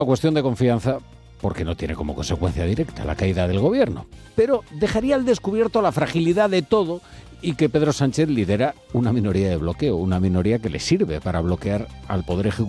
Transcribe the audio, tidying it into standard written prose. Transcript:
cuestión de confianza, porque no tiene como consecuencia directa la caída del gobierno, pero dejaría al descubierto la fragilidad de todo y que Pedro Sánchez lidera una minoría de bloqueo, una minoría que le sirve para bloquear al Poder Ejecutivo